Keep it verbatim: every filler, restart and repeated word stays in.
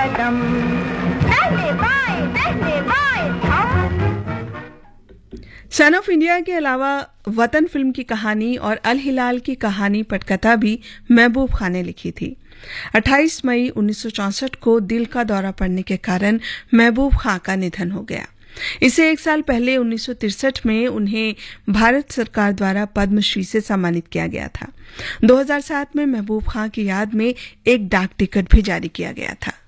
कदम, पहले बाएं पहले बाएं हम। सन ऑफ इंडिया के अलावा वतन फिल्म की कहानी और अल हिलाल की कहानी पटकथा भी महबूब खान ने लिखी थी। अट्ठाईस मई उन्नीस सौ चौसठ को दिल का दौरा पड़ने के कारण महबूब खान का निधन हो गया। इससे एक साल पहले उन्नीस सौ तिरसठ में उन्हें भारत सरकार द्वारा पद्मश्री से सम्मानित किया गया था। दो हज़ार सात में महबूब खान की याद में एक डाक टिकट भी जारी किया गया था।